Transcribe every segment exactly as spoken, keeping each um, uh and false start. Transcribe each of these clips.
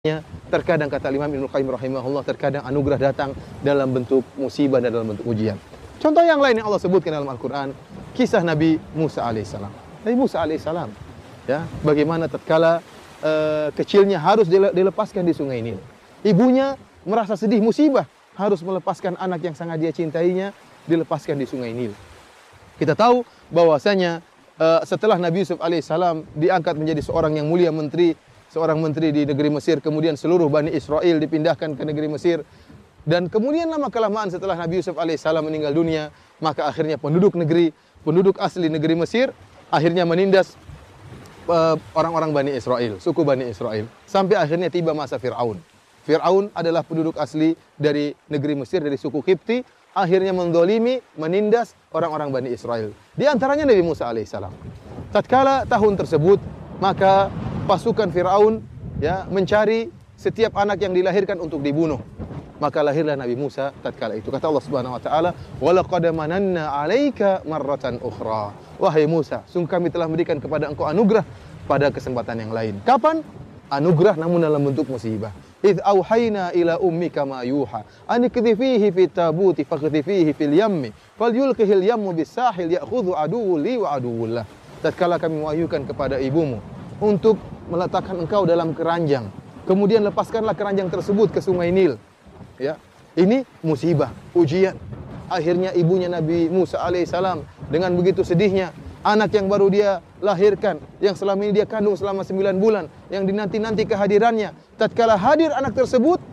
Terkadang kata Imam Ibnu Qayyim rahimahullah, terkadang anugerah datang dalam bentuk musibah dan dalam bentuk ujian. Contoh yang lain yang Allah sebutkan dalam Al-Quran, kisah Nabi Musa alaihissalam. Nabi Musa alaihissalam, ya, bagaimana tatkala uh, kecilnya harus dilepaskan di sungai Nil. Ibunya merasa sedih, musibah, harus melepaskan anak yang sangat dia cintainya, dilepaskan di sungai Nil. Kita tahu bahwasanya uh, setelah Nabi Yusuf alaihissalam diangkat menjadi seorang yang mulia, menteri, seorang menteri di negeri Mesir, kemudian seluruh Bani Israel dipindahkan ke negeri Mesir. Dan kemudian lama-kelamaan setelah Nabi Yusuf alaihissalam meninggal dunia, maka akhirnya penduduk negeri, penduduk asli negeri Mesir, akhirnya menindas orang-orang uh, Bani Israel, suku Bani Israel. Sampai akhirnya tiba masa Fir'aun. Fir'aun adalah penduduk asli dari negeri Mesir, dari suku Kipti, akhirnya mendolimi, menindas orang-orang Bani Israel. Di antaranya Nabi Musa alaihissalam. Tatkala tahun tersebut, maka pasukan Fir'aun ya mencari setiap anak yang dilahirkan untuk dibunuh. Maka lahirlah Nabi Musa tatkala itu. Kata Allah Subhanahu wa taala, "Wa laqad mananna 'alaika marratan ukhra." Wahai Musa, sungguh kami telah memberikan kepada engkau anugerah pada kesempatan yang lain. Kapan? Anugerah namun dalam bentuk musibah. "Idz auhayna ila ummika ma yuha, an ikdhifihi fit tabuti fakdhifihi fil yammi, falyulqihil yammu bis-sahil ya'khudhu aduwwu li wa aduwwullah." Tatkala kami mewahyukan kepada ibumu untuk meletakkan engkau dalam keranjang, kemudian lepaskanlah keranjang tersebut ke sungai Nil. Ya, ini musibah, ujian. Akhirnya ibunya Nabi Musa alaihissalam dengan begitu sedihnya, anak yang baru dia lahirkan, yang selama ini dia kandung selama sembilan bulan, yang dinanti-nanti kehadirannya, tatkala hadir anak tersebut,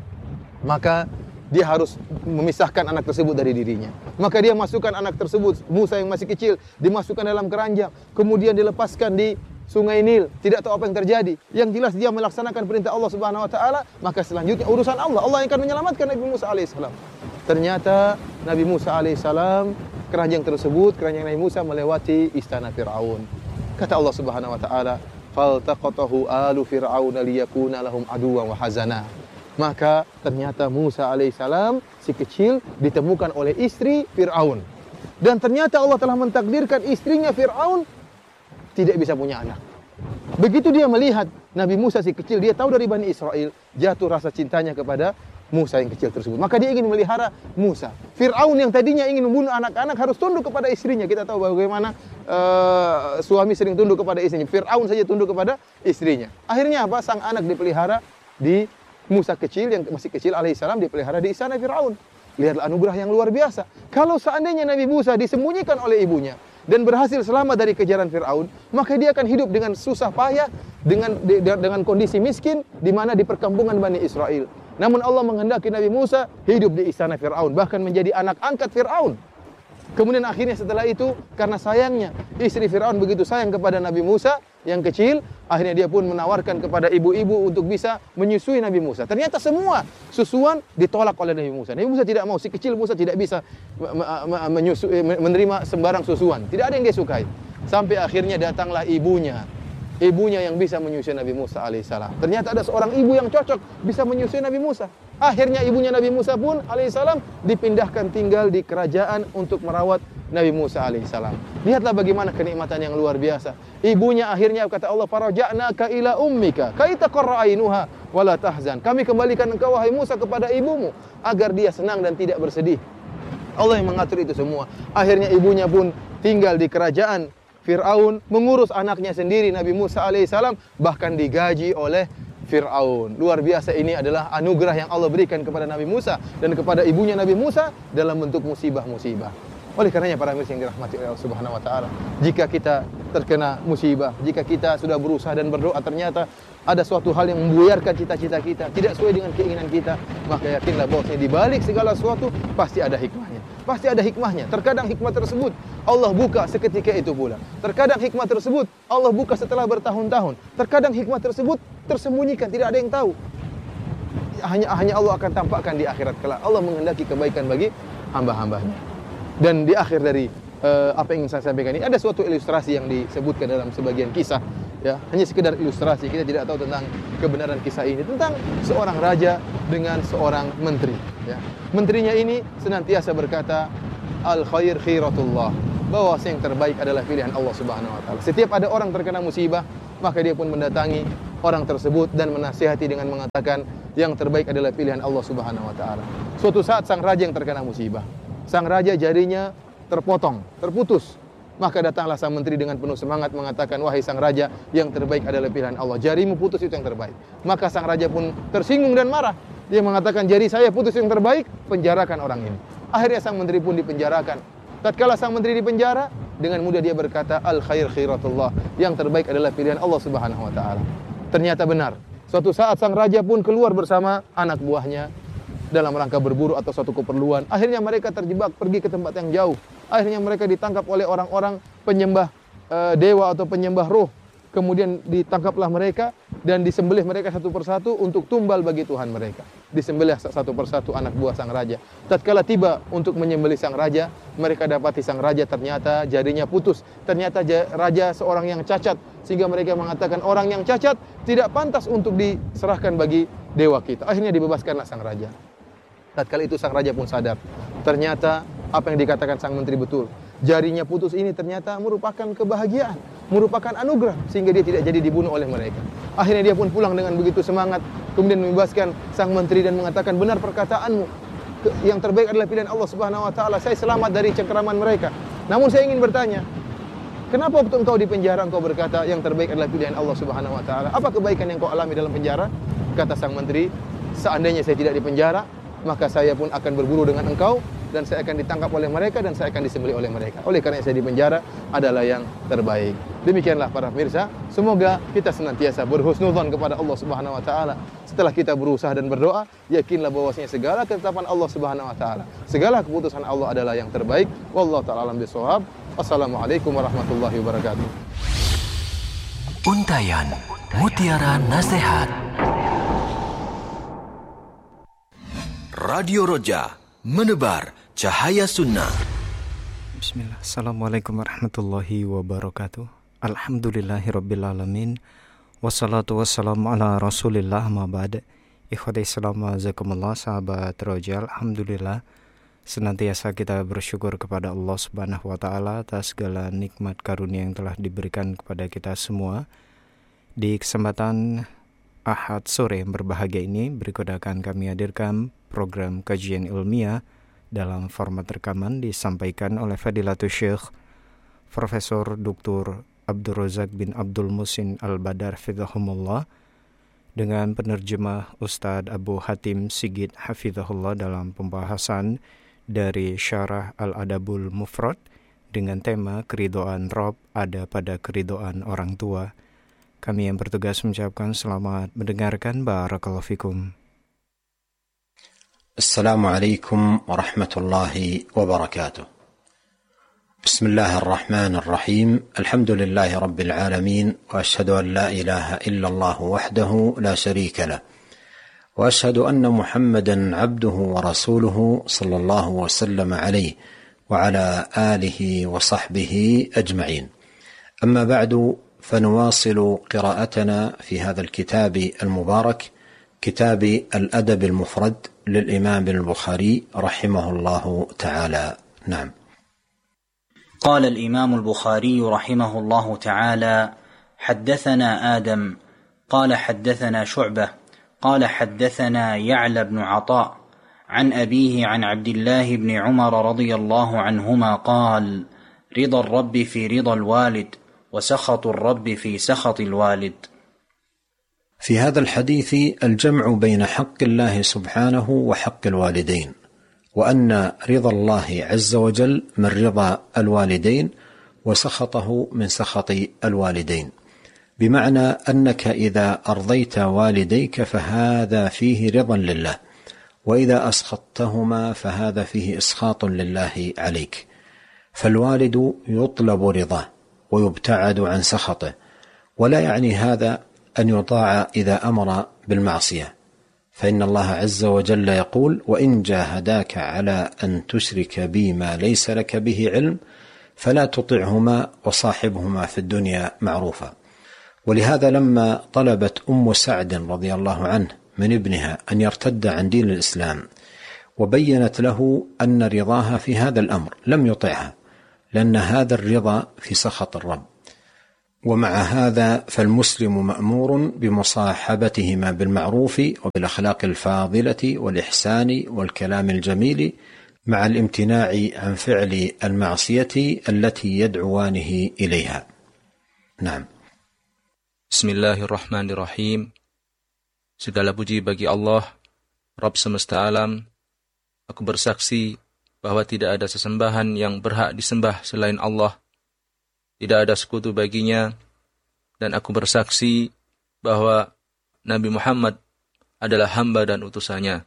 maka dia harus memisahkan anak tersebut dari dirinya. Maka dia masukkan anak tersebut, Musa yang masih kecil, dimasukkan dalam keranjang, kemudian dilepaskan di sungai Nil, tidak tahu apa yang terjadi. Yang jelas dia melaksanakan perintah Allah Subhanahu wa taala, maka selanjutnya urusan Allah. Allah yang akan menyelamatkan Nabi Musa alaihissalam. Ternyata Nabi Musa alaihissalam, keranjang tersebut, keranjang Nabi Musa melewati istana Fir'aun. Kata Allah Subhanahu wa taala, "Faltaqatahu alu fir'aun liyakuna lahum aduwwan wa hazana." Maka ternyata Musa alaihissalam si kecil ditemukan oleh istri Fir'aun. Dan ternyata Allah telah mentakdirkan istrinya Fir'aun tidak bisa punya anak. Begitu dia melihat Nabi Musa si kecil, dia tahu dari Bani Israel, jatuh rasa cintanya kepada Musa yang kecil tersebut. Maka dia ingin memelihara Musa. Fir'aun yang tadinya ingin membunuh anak-anak harus tunduk kepada istrinya. Kita tahu bagaimana uh, suami sering tunduk kepada istrinya. Fir'aun saja tunduk kepada istrinya. Akhirnya apa? Sang anak dipelihara di Musa kecil yang masih kecil alaihissalam dipelihara di istana Fir'aun. Lihatlah anugerah yang luar biasa. Kalau seandainya Nabi Musa disembunyikan oleh ibunya dan berhasil selamat dari kejaran Fir'aun, maka dia akan hidup dengan susah payah, dengan dengan kondisi miskin di mana di perkampungan Bani Israel. Namun Allah menghendaki Nabi Musa hidup di istana Fir'aun, bahkan menjadi anak angkat Fir'aun. Kemudian akhirnya setelah itu, karena sayangnya istri Fir'aun begitu sayang kepada Nabi Musa yang kecil, akhirnya dia pun menawarkan kepada ibu-ibu untuk bisa menyusui Nabi Musa. Ternyata semua susuan ditolak oleh Nabi Musa. Nabi Musa tidak mau, si kecil Musa tidak bisa menyusui, menerima sembarang susuan. Tidak ada yang dia sukai. Sampai akhirnya datanglah ibunya. Ibunya yang bisa menyusui Nabi Musa alaihissalam. Ternyata ada seorang ibu yang cocok bisa menyusui Nabi Musa. Akhirnya ibunya Nabi Musa pun alaihissalam dipindahkan tinggal di kerajaan untuk merawat Nabi Musa alaihissalam. Lihatlah bagaimana kenikmatan yang luar biasa. Ibunya akhirnya kata Allah, "Faraja'naka ila ummika kai taqarra ainuha wala tahzan." Kami kembalikan engkau wahai Musa kepada ibumu agar dia senang dan tidak bersedih. Allah yang mengatur itu semua. Akhirnya ibunya pun tinggal di kerajaan Fir'aun, mengurus anaknya sendiri Nabi Musa alaihissalam, bahkan digaji oleh Fir'aun. Luar biasa, ini adalah anugerah yang Allah berikan kepada Nabi Musa dan kepada ibunya Nabi Musa dalam bentuk musibah-musibah. Oleh karenanya para mirsa yang dirahmati oleh Allah Subhanahu wa taala, jika kita terkena musibah, jika kita sudah berusaha dan berdoa ternyata ada suatu hal yang membuyarkan cita-cita kita, tidak sesuai dengan keinginan kita, maka yakinlah bahwasanya di balik segala sesuatu pasti ada hikmahnya. Pasti ada hikmahnya. Terkadang hikmah tersebut Allah buka seketika itu pula. Terkadang hikmah tersebut Allah buka setelah bertahun-tahun. Terkadang hikmah tersebut tersembunyikan, tidak ada yang tahu. Hanya hanya Allah akan tampakkan di akhirat kelak. Allah menghendaki kebaikan bagi hamba-hambanya. Dan di akhir dari uh, apa yang ingin saya sampaikan ini ada suatu ilustrasi yang disebutkan dalam sebagian kisah. Ya, hanya sekedar ilustrasi, kita tidak tahu tentang kebenaran kisah ini, tentang seorang raja dengan seorang menteri. Ya. Menterinya ini senantiasa berkata, "Al khair khiratullah," bahwa yang terbaik adalah pilihan Allah Subhanahu wa taala. Setiap ada orang terkena musibah, maka dia pun mendatangi orang tersebut dan menasihati dengan mengatakan yang terbaik adalah pilihan Allah Subhanahu wa taala. Suatu saat sang raja yang terkena musibah. Sang raja jarinya terpotong, terputus. Maka datanglah sang menteri dengan penuh semangat mengatakan, wahai sang raja, yang terbaik adalah pilihan Allah. Jarimu putus itu yang terbaik. Maka sang raja pun tersinggung dan marah. Dia mengatakan, jari saya putus yang terbaik, penjarakan orang ini. Akhirnya sang menteri pun dipenjarakan. Tatkala sang menteri dipenjara, dengan mudah dia berkata, al khair khairatullah, yang terbaik adalah pilihan Allah Subhanahu wa taala. Ternyata benar. Suatu saat sang raja pun keluar bersama anak buahnya dalam rangka berburu atau suatu keperluan. Akhirnya mereka terjebak pergi ke tempat yang jauh. Akhirnya mereka ditangkap oleh orang-orang penyembah e, dewa atau penyembah roh. Kemudian ditangkaplah mereka dan disembelih mereka satu persatu untuk tumbal bagi Tuhan mereka. Disembelih satu persatu anak buah sang raja. Tatkala tiba untuk menyembelih sang raja, mereka dapati sang raja ternyata jarinya putus. Ternyata raja seorang yang cacat, sehingga mereka mengatakan orang yang cacat tidak pantas untuk diserahkan bagi dewa kita. Akhirnya dibebaskanlah sang raja. Tatkala itu sang raja pun sadar, ternyata apa yang dikatakan sang menteri betul. Jarinya putus ini ternyata merupakan kebahagiaan, merupakan anugerah, sehingga dia tidak jadi dibunuh oleh mereka. Akhirnya dia pun pulang dengan begitu semangat, kemudian membebaskan sang menteri dan mengatakan, benar perkataanmu, yang terbaik adalah pilihan Allah Subhanahu wa taala. Saya selamat dari cengkeraman mereka. Namun saya ingin bertanya, kenapa waktu engkau di penjara engkau berkata yang terbaik adalah pilihan Allah Subhanahu wa taala? Apa kebaikan yang kau alami dalam penjara? Kata sang menteri, seandainya saya tidak di penjara, maka saya pun akan berburu dengan engkau dan saya akan ditangkap oleh mereka dan saya akan disembelih oleh mereka. Oleh karena saya di penjara adalah yang terbaik. Demikianlah para pemirsa, semoga kita senantiasa berhusnuzan kepada Allah Subhanahu wa taala. Setelah kita berusaha dan berdoa, yakinlah bahwasanya segala ketetapan Allah Subhanahu wa taala, segala keputusan Allah adalah yang terbaik. Wallahu taala alam bisawab. Wassalamualaikum warahmatullahi wabarakatuh. Untayan Mutiara Nasihat. Radio Roja menebar cahaya sunnah. Bismillah. Assalamualaikum warahmatullahi wabarakatuh. Alhamdulillahirrabbilalamin. Wassalatu wassalamu ala rasulillah ma ba'd. Ikhwati Islam azakumullah, sahabat Roja. Alhamdulillah, senantiasa kita bersyukur kepada Allah Subhanahu wa taala atas segala nikmat karunia yang telah diberikan kepada kita semua. Di kesempatan Ahad sore yang berbahagia ini, berikut akan kami hadirkan program kajian ilmiah dalam format rekaman disampaikan oleh Fadilatul Syekh Profesor Doktor Abdul Razak bin Abdul Musin Al-Badar Hafizahumullah dengan penerjemah Ustadz Abu Hatim Sigit Hafizahullah dalam pembahasan dari Syarah Al-Adabul Mufrad dengan tema keridhaan Rabb ada pada keridhaan orang tua. Kami yang bertugas mengucapkan selamat mendengarkan. Barakallahu fikum. Assalamualaikum warahmatullahi wabarakatuh. Bismillahirrahmanirrahim. Alhamdulillahi rabbil alamin. Wa ashhadu an la ilaha illallah wahdahu la sharika lah. Wa ashhadu anna Muhammadan abduhu wa rasuluhu sallallahu wa sallam alayhi wa ala alihi wa sahbihi ajma'in. Amma ba'du, فنواصل قراءتنا في هذا الكتاب المبارك، كتاب الأدب المفرد للإمام البخاري رحمه الله تعالى. نعم. قال الإمام البخاري رحمه الله تعالى: حدثنا آدم قال حدثنا شعبة قال حدثنا يعلى بن عطاء عن أبيه عن عبد الله بن عمر رضي الله عنهما قال: رضا الرب في رضا الوالد وسخط الرب في سخط الوالد. في هذا الحديث الجمع بين حق الله سبحانه وحق الوالدين، وأن رضا الله عز وجل من رضا الوالدين وسخطه من سخط الوالدين، بمعنى أنك إذا أرضيت والديك فهذا فيه رضا لله، وإذا أسخطتهما فهذا فيه إسخاط لله عليك. فالوالد يطلب رضاه ويبتعد عن سخطه، ولا يعني هذا أن يطاع إذا أمر بالمعصية، فإن الله عز وجل يقول: وإن جاهداك على أن تشرك بي ما ليس لك به علم فلا تطعهما وصاحبهما في الدنيا معروفا. ولهذا لما طلبت أم سعد رضي الله عنه من ابنها أن يرتد عن دين الإسلام وبينت له أن رضاها في هذا الأمر لم يطعها، لأن هذا الرضا في سخط الرب. ومع هذا فالمسلم مأمور بمصاحبتهما بالمعروف وبالأخلاق الفاضلة والإحسان والكلام الجميل مع الامتناع عن فعل المعصية التي يدعوانه إليها. نعم. Bismillahirrahmanirrahim. Segala puji bagi Allah, Rabb semesta alam. Aku bersaksi bahwa tidak ada sesembahan yang berhak disembah selain Allah. Tidak ada sekutu baginya, dan aku bersaksi bahwa Nabi Muhammad adalah hamba dan utusannya.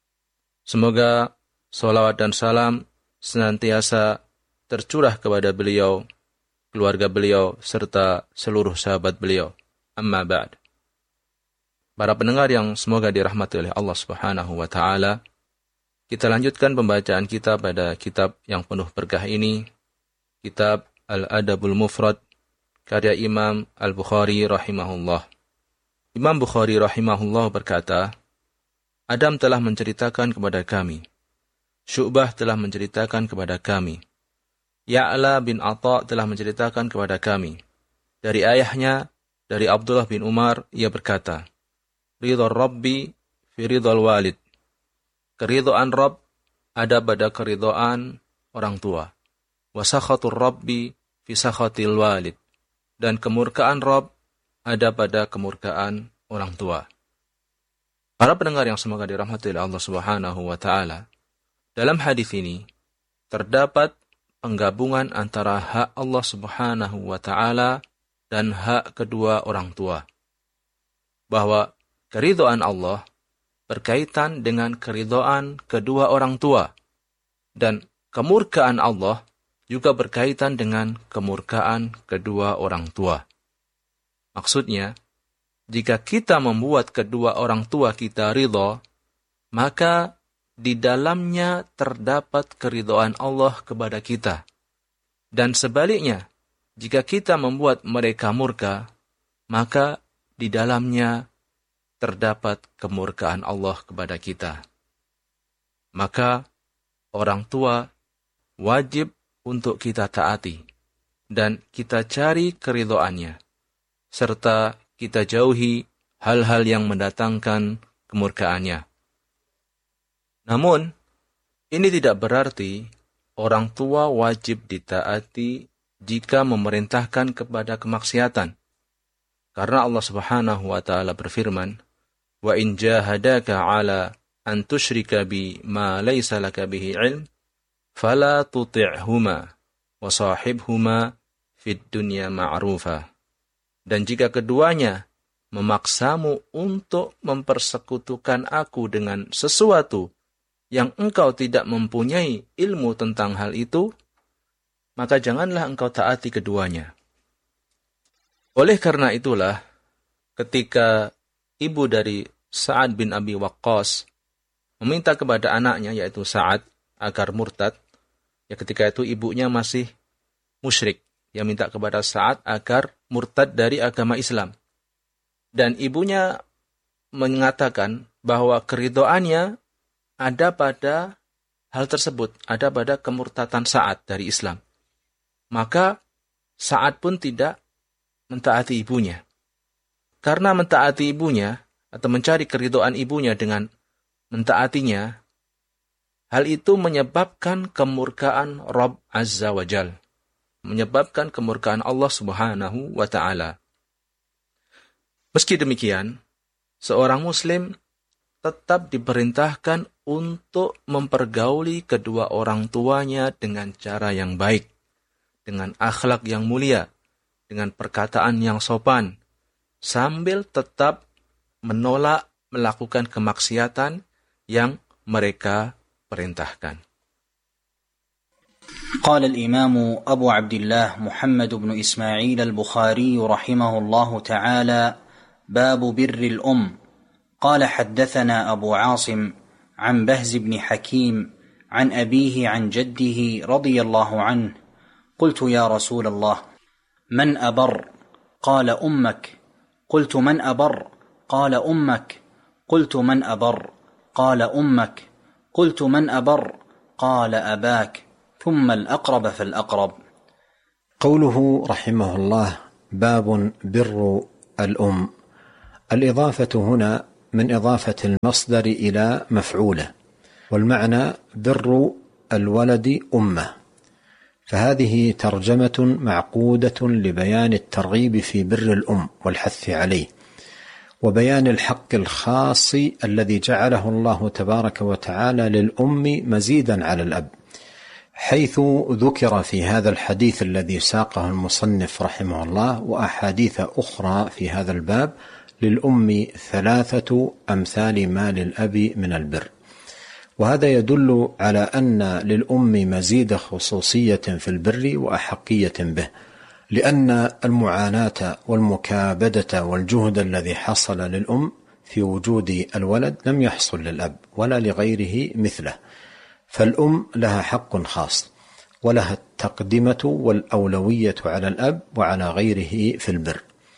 Semoga salawat dan salam senantiasa tercurah kepada beliau, keluarga beliau, serta seluruh sahabat beliau. Amma ba'd. Para pendengar yang semoga dirahmati oleh Allah Subhanahu wa Ta'ala, kita lanjutkan pembacaan kita pada kitab yang penuh berkah ini, kitab Al-Adabul Mufrad, karya Imam Al-Bukhari rahimahullah. Imam Bukhari rahimahullah berkata, Adam telah menceritakan kepada kami, Syu'bah telah menceritakan kepada kami, Ya'la bin Atha telah menceritakan kepada kami, dari ayahnya, dari Abdullah bin Umar, ia berkata, Ridha Rabbi fi ridhal walid. Keridhaan Rabb ada pada keridhaan orang tua. Wa sakhatur Rabbi fi sakhatil walid. Dan kemurkaan Rabb ada pada kemurkaan orang tua. Para pendengar yang semoga dirahmati oleh Allah Subhanahu wa Ta'ala, dalam hadis ini terdapat penggabungan antara hak Allah Subhanahu wa Ta'ala dan hak kedua orang tua. Bahwa keridhaan Allah berkaitan dengan keridhaan kedua orang tua, dan kemurkaan Allah juga berkaitan dengan kemurkaan kedua orang tua. Maksudnya, jika kita membuat kedua orang tua kita ridha, maka di dalamnya terdapat keridhaan Allah kepada kita. Dan sebaliknya, jika kita membuat mereka murka, maka di dalamnya terdapat kemurkaan Allah kepada kita. Maka orang tua wajib untuk kita taati dan kita cari keridhaannya, serta kita jauhi hal-hal yang mendatangkan kemurkaannya. Namun, ini tidak berarti orang tua wajib ditaati jika memerintahkan kepada kemaksiatan. Karena Allah Subhanahu wa Ta'ala berfirman, Wa in jahadaka ala an tusyrika bi ma laysa laka bihi ilm, fala tuti'huma wa sahibhuma fid dunya ma'rufa. Dan jika keduanya memaksamu untuk mempersekutukan aku dengan sesuatu yang engkau tidak mempunyai ilmu tentang hal itu, maka janganlah engkau taati keduanya. Oleh karena itulah, ketika ibu dari Sa'ad bin Abi Waqqas meminta kepada anaknya, yaitu Sa'ad, agar murtad, ya ketika itu ibunya masih musyrik, yang minta kepada Sa'ad agar murtad dari agama Islam. Dan ibunya mengatakan bahwa keridhaannya ada pada hal tersebut, ada pada kemurtadan Sa'ad dari Islam. Maka Sa'ad pun tidak mentaati ibunya. Karena mentaati ibunya, atau mencari keridhaan ibunya dengan mentaatinya, hal itu menyebabkan kemurkaan Rabb Azza wa Jal. Menyebabkan kemurkaan Allah Subhanahu wa Ta'ala. Meski demikian, seorang Muslim tetap diperintahkan untuk mempergauli kedua orang tuanya dengan cara yang baik, dengan akhlak yang mulia, dengan perkataan yang sopan, sambil tetap menolak melakukan kemaksiatan yang mereka perintahkan. قال الإمام أبو عبد الله محمد بن إسماعيل البخاري رحمه الله تعالى باب بر الأم. قال حدثنا أبو عاصم عن بهز بن حكيم عن أبيه عن جده رضي الله عنه قلت يا رسول الله من أبر؟ قال أمك. قلت من أبر؟ قال أمك. قلت من أبر؟ قال أمك. قلت من أبر؟ قال أباك. ثم الأقرب فالأقرب. قوله رحمه الله باب بر الأم. الإضافة هنا من إضافة المصدر إلى مفعوله، والمعنى بر الولد أمه، فهذه ترجمة معقودة لبيان الترغيب في بر الأم والحث عليه، وبيان الحق الخاص الذي جعله الله تبارك وتعالى للأم مزيدا على الأب، حيث ذكر في هذا الحديث الذي ساقه المصنف رحمه الله وأحاديث أخرى في هذا الباب للأم ثلاثة أمثال ما للأب من البر. وهذا يدل على أن للأم مزيد خصوصية في البر وأحقية به، لأن المعاناة والمكابدة والجهد الذي حصل للأم في وجود الولد لم يحصل للأب ولا لغيره مثله، فالأم لها حق خاص ولها التقدمة والأولوية على الأب وعلى غيره في البر.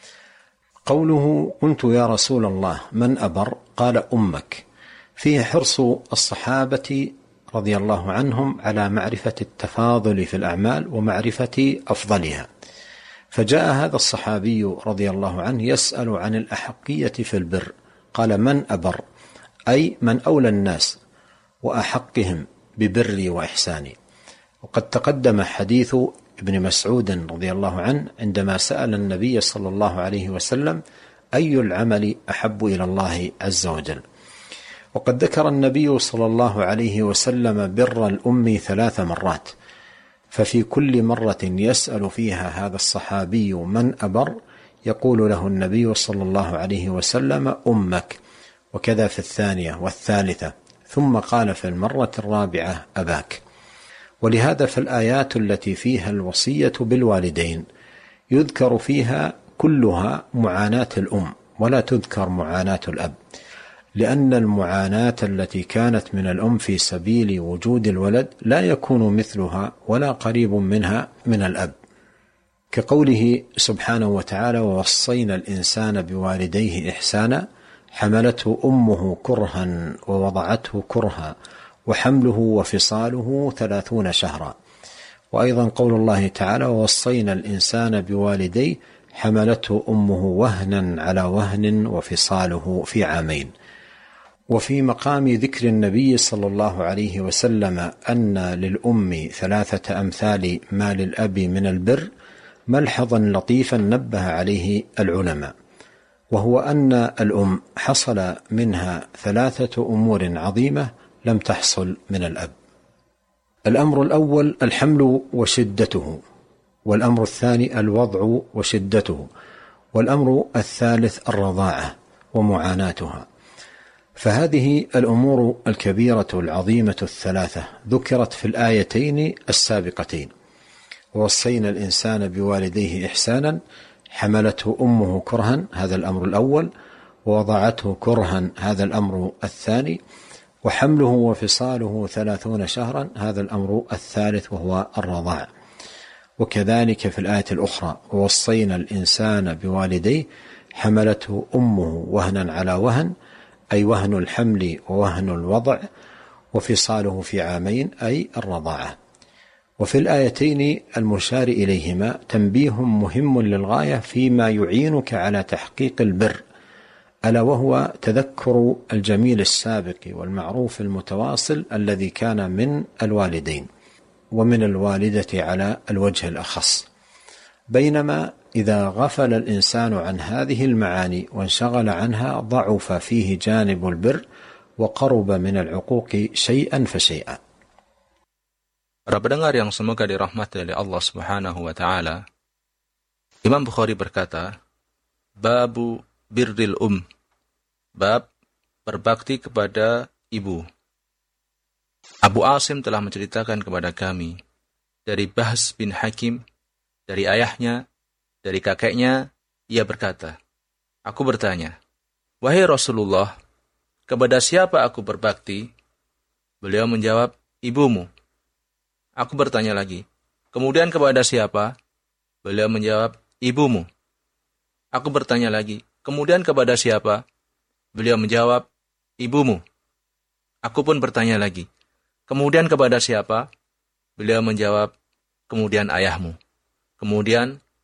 قوله قلت يا رسول الله من أبر؟ قال أمك، فيه حرص الصحابة رضي الله عنهم على معرفة التفاضل في الأعمال ومعرفة أفضلها، فجاء هذا الصحابي رضي الله عنه يسأل عن الأحقية في البر، قال من أبر؟ أي من أولى الناس وأحقهم ببري وإحساني. وقد تقدم حديث ابن مسعود رضي الله عنه عندما سأل النبي صلى الله عليه وسلم أي العمل أحب إلى الله عز وجل. وقد ذكر النبي صلى الله عليه وسلم بر الأم ثلاث مرات، ففي كل مرة يسأل فيها هذا الصحابي من أبر يقول له النبي صلى الله عليه وسلم أمك، وكذا في الثانية والثالثة، ثم قال في المرة الرابعة أباك. ولهذا فالآيات التي فيها الوصية بالوالدين يذكر فيها كلها معاناة الأم ولا تذكر معاناة الأب، لأن المعاناة التي كانت من الأم في سبيل وجود الولد لا يكون مثلها ولا قريب منها من الأب، كقوله سبحانه وتعالى ووصينا الإنسان بوالديه إحسانا حملته أمه كرها ووضعته كرها وحمله وفصاله ثلاثون شهرا. وأيضا قول الله تعالى ووصينا الإنسان بوالديه حملته أمه وهنا على وهن وفصاله في عامين. وفي مقام ذكر النبي صلى الله عليه وسلم أن للأم ثلاثة أمثال ما للأب من البر ملحظا لطيفا نبه عليه العلماء، وهو أن الأم حصل منها ثلاثة أمور عظيمة لم تحصل من الأب. الأمر الأول الحمل وشدته، والأمر الثاني الوضع وشدته، والأمر الثالث الرضاعة ومعاناتها. فهذه الأمور الكبيرة العظيمة الثلاثة ذكرت في الآيتين السابقتين، ووصينا الإنسان بوالديه إحسانا حملته أمه كرها هذا الأمر الأول، ووضعته كرها هذا الأمر الثاني، وحمله وفصاله ثلاثون شهرا هذا الأمر الثالث وهو الرضاع. وكذلك في الآية الأخرى ووصينا الإنسان بوالديه حملته أمه وهنا على وهن أي وهن الحمل ووهن الوضع، وفصاله في عامين أي الرضاعة. وفي الآيتين المشار إليهما تنبيه مهم للغاية فيما يعينك على تحقيق البر، ألا وهو تذكر الجميل السابق والمعروف المتواصل الذي كان من الوالدين ومن الوالدة على الوجه الأخص. بينما إذا غفل الإنسان عن هذه المعاني وانشغل عنها ضعف فيه جانب البر وقرب من العقوق شيئا فشيئا. Para pendengar yang semoga dirahmati oleh Allah Subhanahu wa taala, Imam Bukhari berkata, Babu birril um, bab berbakti kepada ibu. Abu Asim telah menceritakan kepada kami dari Bahs bin Hakim, dari ayahnya, dari kakeknya, ia berkata, aku bertanya, wahai Rasulullah, kepada siapa aku berbakti? Beliau menjawab, ibumu. Aku bertanya lagi, kemudian kepada siapa? Beliau menjawab, ibumu. Aku bertanya lagi, kemudian kepada siapa? Beliau menjawab, ibumu. Aku pun bertanya lagi, kemudian kepada siapa? Beliau menjawab, kemudian ayahmu. Kemudian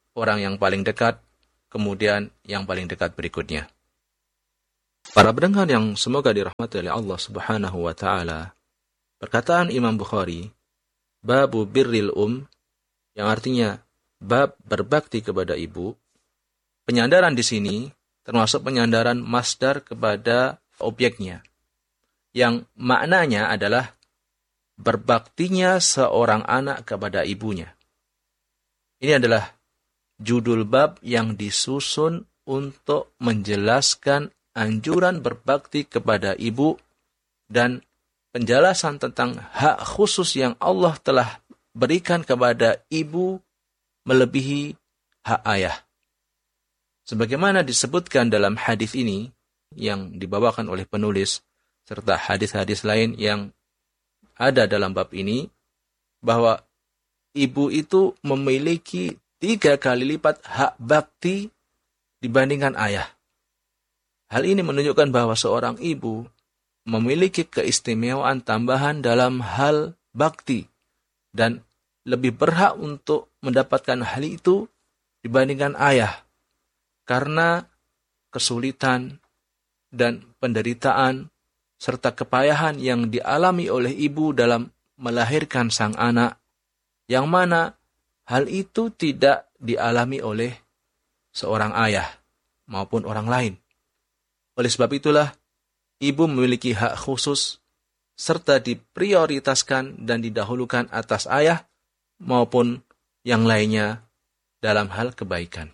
orang yang paling dekat, kemudian yang paling dekat berikutnya. Para pendengar yang semoga dirahmati oleh Allah Subhanahu wa taala, perkataan Imam Bukhari, babu birril um, yang artinya bab berbakti kepada ibu, penyandaran di sini termasuk penyandaran masdar kepada objeknya, yang maknanya adalah berbaktinya seorang anak kepada ibunya. Ini adalah judul bab yang disusun untuk menjelaskan anjuran berbakti kepada ibu dan penjelasan tentang hak khusus yang Allah telah berikan kepada ibu melebihi hak ayah. Sebagaimana disebutkan dalam hadis ini yang dibawakan oleh penulis serta hadis-hadis lain yang ada dalam bab ini, bahwa ibu itu memiliki tiga kali lipat hak bakti dibandingkan ayah. Hal ini menunjukkan bahwa seorang ibu memiliki keistimewaan tambahan dalam hal bakti dan lebih berhak untuk mendapatkan hal itu dibandingkan ayah, karena kesulitan dan penderitaan serta kepayahan yang dialami oleh ibu dalam melahirkan sang anak, yang mana hal itu tidak dialami oleh seorang ayah maupun orang lain. Oleh sebab itulah, ibu memiliki hak khusus serta diprioritaskan dan didahulukan atas ayah maupun yang lainnya dalam hal kebaikan.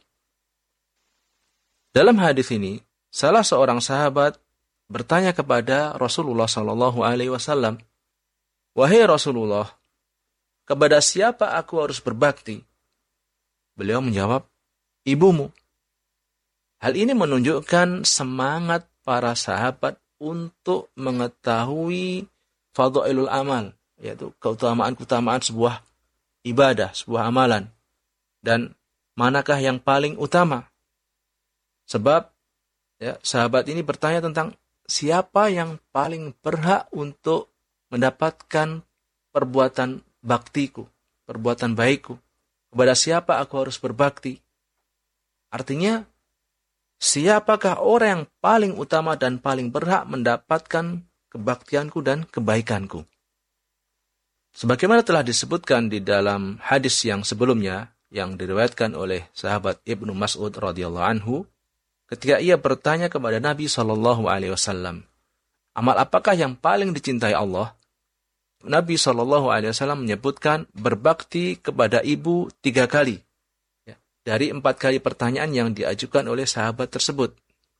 Dalam hadis ini, salah seorang sahabat bertanya kepada Rasulullah Shallallahu Alaihi Wasallam, "Wahai Rasulullah, kepada siapa aku harus berbakti?" Beliau menjawab, "Ibumu." Hal ini menunjukkan semangat para sahabat untuk mengetahui fadhailul amal, yaitu keutamaan-keutamaan sebuah ibadah, sebuah amalan, dan manakah yang paling utama. Sebab ya, sahabat ini bertanya tentang siapa yang paling berhak untuk mendapatkan perbuatan baktiku, perbuatan baikku. Kepada siapa aku harus berbakti? Artinya, siapakah orang yang paling utama dan paling berhak mendapatkan kebaktianku dan kebaikanku? Sebagaimana telah disebutkan di dalam hadis yang sebelumnya, yang diriwayatkan oleh sahabat Ibnu Mas'ud radhiyallahu anhu, ketika ia bertanya kepada Nabi shallallahu alaihi wasallam, amal apakah yang paling dicintai Allah? Nabi shallallahu alaihi wasallam menyebutkan berbakti kepada ibu tiga kali. Dari empat kali pertanyaan yang diajukan oleh sahabat tersebut.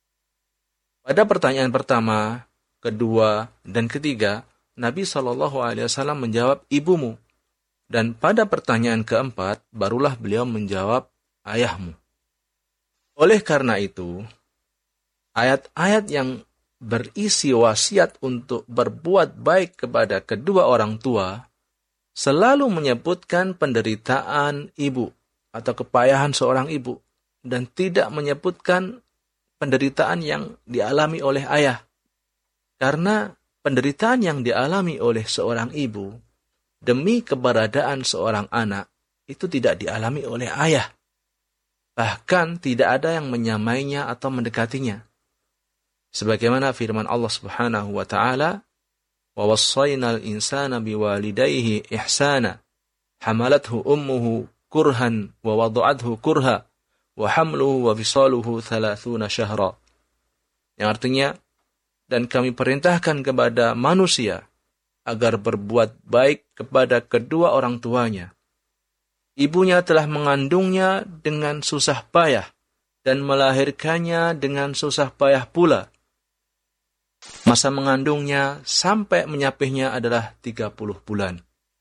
Pada pertanyaan pertama, kedua, dan ketiga, Nabi shallallahu alaihi wasallam menjawab ibumu. Dan pada pertanyaan keempat, barulah beliau menjawab ayahmu. Oleh karena itu, ayat-ayat yang berisi wasiat untuk berbuat baik kepada kedua orang tua selalu menyebutkan penderitaan ibu atau kepayahan seorang ibu, dan tidak menyebutkan penderitaan yang dialami oleh ayah. Karena penderitaan yang dialami oleh seorang ibu demi keberadaan seorang anak itu tidak dialami oleh ayah. Bahkan tidak ada yang menyamainya atau mendekatinya. Sebagaimana firman Allah Subhanahu wa taala, "Wa wassaynal insana biwalidayhi ihsana, hamalathu ummuhu kurhan wa wada'athu kurha wa hamluhu wa fisaluhu thalathuna syahra." Yang artinya, dan kami perintahkan kepada manusia agar berbuat baik kepada kedua orang tuanya. Ibunya telah mengandungnya dengan susah payah dan melahirkannya dengan susah payah pula. Masa mengandungnya sampai menyapihnya adalah tiga puluh bulan.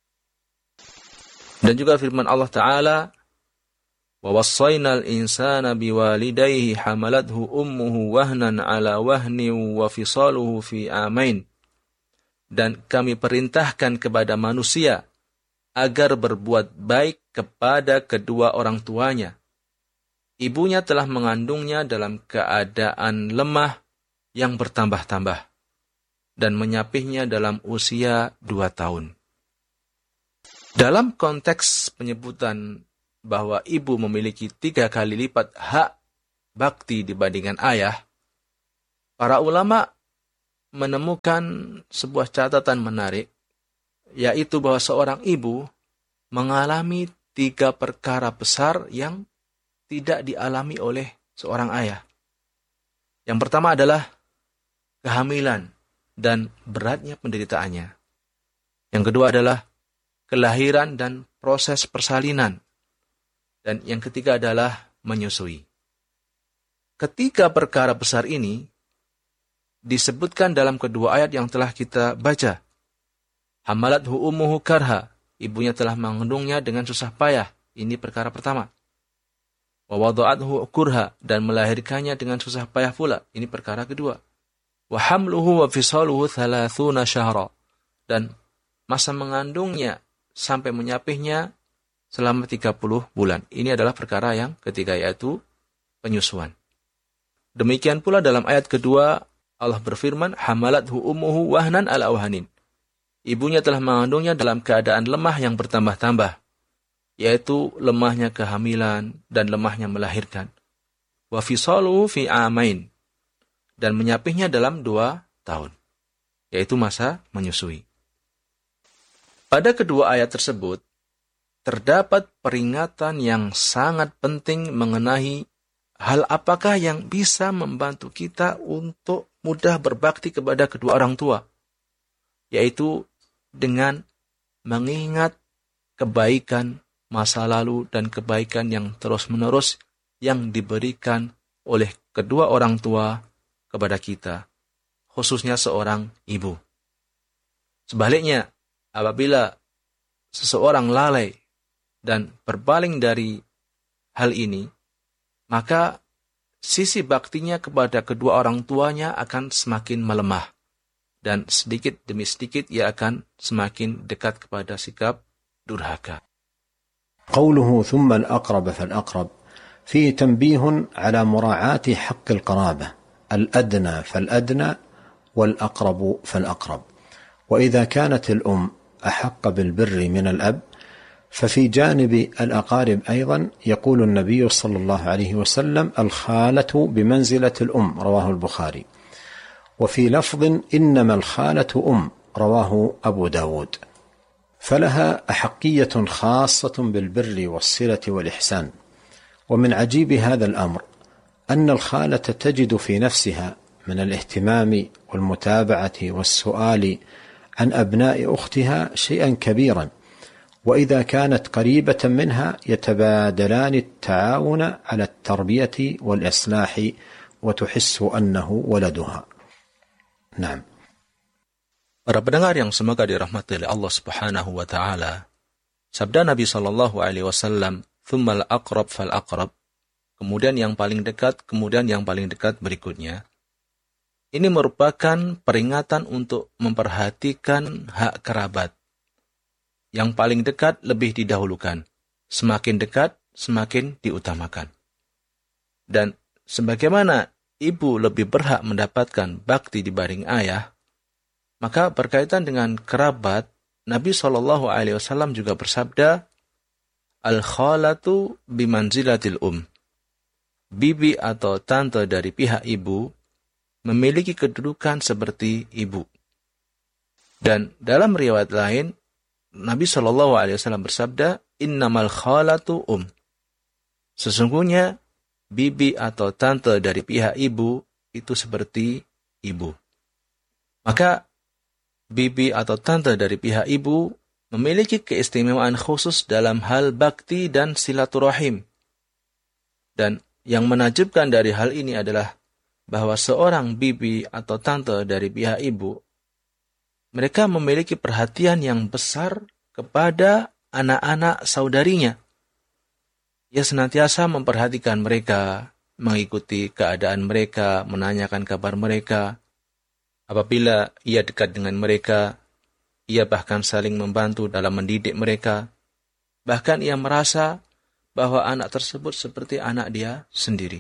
Dan juga firman Allah Ta'ala, "Wa wassaynal insana biwalidayhi hamalathu ummuhu wahnan ala wahni wa fisaluhu fi amain." Dan kami perintahkan kepada manusia agar berbuat baik kepada kedua orang tuanya. Ibunya telah mengandungnya dalam keadaan lemah yang bertambah-tambah dan menyapihnya dalam usia dua tahun. Dalam konteks penyebutan bahwa ibu memiliki tiga kali lipat hak bakti dibandingkan ayah, para ulama menemukan sebuah catatan menarik, yaitu bahwa seorang ibu mengalami tiga perkara besar yang tidak dialami oleh seorang ayah. Yang pertama adalah kehamilan dan beratnya penderitaannya. Yang kedua adalah kelahiran dan proses persalinan. Dan yang ketiga adalah menyusui. Ketiga perkara besar ini disebutkan dalam kedua ayat yang telah kita baca. Hamalathu ummuhu karha, ibunya telah mengandungnya dengan susah payah. Ini perkara pertama. Wa wada'athu kurha, dan melahirkannya dengan susah payah pula. Ini perkara kedua. Wa hamluhu wa fisaluhu thalathuna syahra, dan masa mengandungnya sampai menyapihnya selama tiga puluh bulan. Ini adalah perkara yang ketiga, yaitu penyusuan. Demikian pula dalam ayat kedua, Allah berfirman, hamalathu ummuhu wahnan ala wahnin. Ibunya telah mengandungnya dalam keadaan lemah yang bertambah-tambah, yaitu lemahnya kehamilan dan lemahnya melahirkan. Wa fisaluhu fi amain, dan menyapihnya dalam dua tahun, yaitu masa menyusui. Pada kedua ayat tersebut, terdapat peringatan yang sangat penting mengenai hal apakah yang bisa membantu kita untuk mudah berbakti kepada kedua orang tua, yaitu dengan mengingat kebaikan masa lalu dan kebaikan yang terus-menerus yang diberikan oleh kedua orang tua kepada kita, khususnya seorang ibu. Sebaliknya, apabila seseorang lalai dan berpaling dari hal ini, maka sisi baktinya kepada kedua orang tuanya akan semakin melemah, dan sedikit demi sedikit ia akan semakin dekat kepada sikap durhaka. قوله ثم الأقرب فالأقرب فيه تنبيه على مراعاة حق القرابة، الأدنى فالأدنى والأقرب فالأقرب. وإذا كانت الأم أحق بالبر من الأب، ففي جانب الأقارب أيضا يقول النبي صلى الله عليه وسلم الخالة بمنزلة الأم، رواه البخاري. وفي لفظ إنما الخالة أم، رواه أبو داود. فلها أحقية خاصة بالبر والصلة والإحسان. ومن عجيب هذا الأمر أن الخالة تجد في نفسها من الاهتمام والمتابعة والسؤال عن أبناء أختها شيئا كبيرا، وإذا كانت قريبة منها يتبادلان التعاون على التربية والإصلاح وتحس أنه ولدها. نعم. Para pendengar yang semoga dirahmati oleh Allah Subhanahu wa taala, sabda Nabi sallallahu alaihi wasallam, "Tsummal aqrab fal aqrab," kemudian yang paling dekat, kemudian yang paling dekat berikutnya. Ini merupakan peringatan untuk memperhatikan hak kerabat. Yang paling dekat lebih didahulukan, semakin dekat semakin diutamakan. Dan sebagaimana ibu lebih berhak mendapatkan bakti dibanding ayah, maka berkaitan dengan kerabat, Nabi shallallahu alaihi wasallam juga bersabda, Al-khalatu bimanzilatil um. Bibi atau tante dari pihak ibu memiliki kedudukan seperti ibu. Dan dalam riwayat lain, Nabi shallallahu alaihi wasallam bersabda, Innamal khalatu um. Sesungguhnya, bibi atau tante dari pihak ibu itu seperti ibu. Maka, bibi atau tante dari pihak ibu memiliki keistimewaan khusus dalam hal bakti dan silaturahim. Dan yang menakjubkan dari hal ini adalah bahwa seorang bibi atau tante dari pihak ibu, mereka memiliki perhatian yang besar kepada anak-anak saudarinya. Ia senantiasa memperhatikan mereka, mengikuti keadaan mereka, menanyakan kabar mereka. Apabila ia dekat dengan mereka, ia bahkan saling membantu dalam mendidik mereka. Bahkan ia merasa bahwa anak tersebut seperti anak dia sendiri.